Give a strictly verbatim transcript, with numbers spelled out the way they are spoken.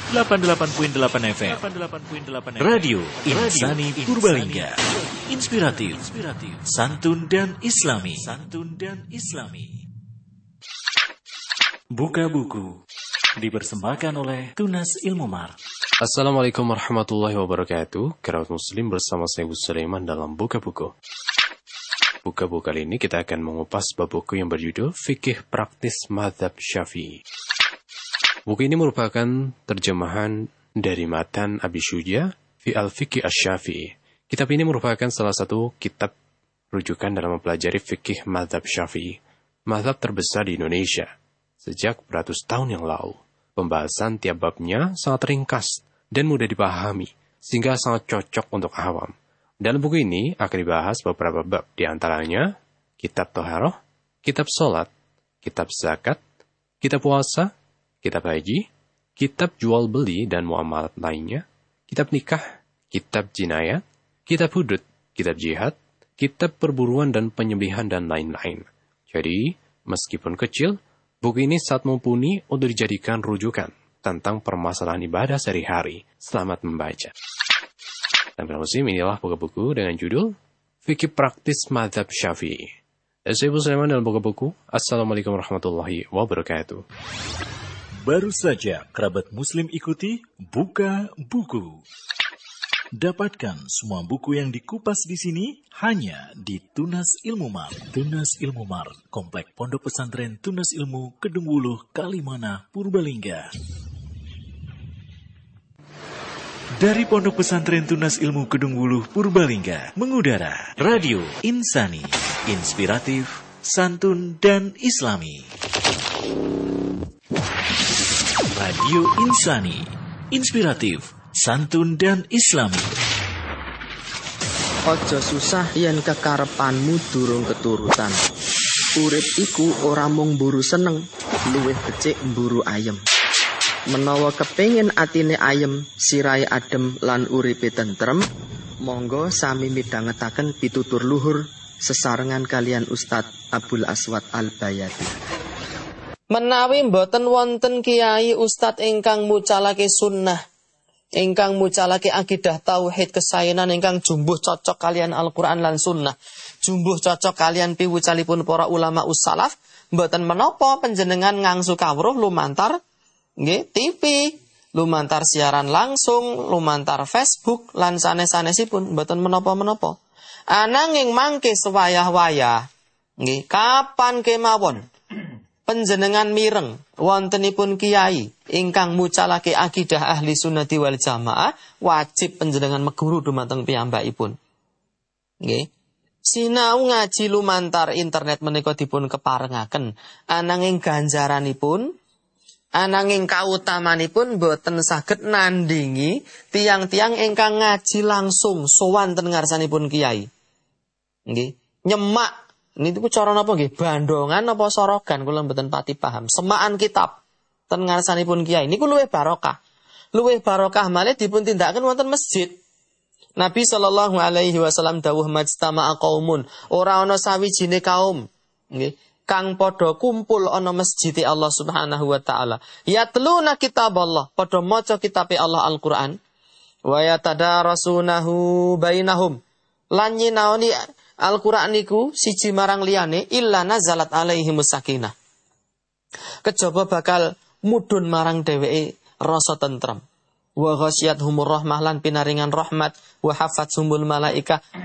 delapan puluh delapan koma delapan F M. Radio Insani Purbalingga. Inspiratif, santun dan islami. Santun dan islami. Buka buku dipersembahkan oleh Tunas Ilmu Mart. Assalamualaikum warahmatullahi wabarakatuh. Kerabat muslim bersama saya Bu Sulaiman dalam Buka Buku. Buka buku kali ini kita akan mengupas bab buku yang berjudul Fikih Praktis Mazhab Syafi'i. Buku ini merupakan terjemahan dari matan Abi Syuja fi al-Fiqh asy-Syafi'i. Kitab ini merupakan salah satu kitab rujukan dalam mempelajari fikih mazhab Syafi'i, mazhab terbesar di Indonesia sejak beratus tahun yang lalu. Pembahasan tiap babnya sangat ringkas dan mudah dipahami, sehingga sangat cocok untuk awam. Dalam buku ini akan dibahas beberapa bab, di antaranya kitab Thaharah, kitab Salat, kitab Zakat, kitab Puasa, kitab Haji, kitab Jual Beli dan Muamalat lainnya, kitab Nikah, kitab Jinayat, kitab Hudud, kitab Jihad, kitab Perburuan dan Penyembelihan dan lain-lain. Jadi, meskipun kecil, buku ini sangat mumpuni untuk dijadikan rujukan tentang permasalahan ibadah sehari-hari. Selamat membaca. Dan pada musim inilah buku-buku dengan judul Fikih Praktis Mazhab Syafi'i. Dan saya Bu Sulaiman dalam buku-buku. Assalamualaikum warahmatullahi wabarakatuh. Baru saja kerabat muslim ikuti Buka Buku. Dapatkan semua buku yang dikupas di sini hanya di Tunas Ilmu Mart. Tunas Ilmu Mart, Komplek Pondok Pesantren Tunas Ilmu, Kedung Wuluh, Kalimana, Purbalingga. Dari Pondok Pesantren Tunas Ilmu Kedung Wuluh, Purbalingga, mengudara Radio Insani, inspiratif, santun dan islami. Radio Insani, inspiratif, santun dan islami. Ojo susah yen kekarepanmu durung keturutan. Urip iku ora mung mburu seneng, luwih becik mburu ayem. Menawa kepengin atine ayem, sirahe adem lan uripe tentrem, monggo sami midhangetaken pitutur luhur sesarengan kalian Ustadz Abdul Aswad Al-Bayati. Menawi mboten wonten kiai Ustadz ingkang mucalake sunnah, ingkang mucalake akidah tauhid kesaenan ingkang jumbuh cocok kalian Al-Qur'an lan sunnah, jumbuh cocok kalian piwucalipun para ulama ussalaf, mboten menapa panjenengan ngangsu kawruh lumantar nggih T V, lumantar siaran langsung, lumantar Facebook lan sanes-sanesipun, mboten menapa-menapa. Ananging mangke sewayah-wayah nggih kapan kemawon panjenengan mireng wontenipun kiai ingkang mucalake akidah ahli sunnati wal jamaah, wajib panjenengan meguru dumateng piyambakipun. Nggih. Sinau ngaji lumantar internet menika dipun keparengaken, ananging ganjaranipun, ananging kautamanipun boten saged nandingi tiang-tiang ingkang ngaji langsung sowan ten ngarsanipun kiai. Nggih. Nyemak niku cara napa nggih? Bandongan apa sorogan kula mboten pati paham. Semakan kitab ten ngarsanipun kiai niku luwih barokah. Luwih barokah malih dipun tindakaken wonten masjid. Nabi sallallahu alaihi wasallam dawuh majtama'a qaumun, ora ana sawijine kaum nggih kang padha kumpul ana masjid Allah Subhanahu wa taala. Yatluna kitaballah, padha maca kitabe Allah Al-Qur'an. Wa yatadarasunahu bainahum. Lan nyinaoni Al-Qur'an niku siji marang liyane illa nazalat alaihimus sakinah. Kejaba bakal mudhun marang dheweke rasa tentrem. Wa ghasyiyatuhumur rahmah lan pinaringan rahmat wa hafatzumul malaikah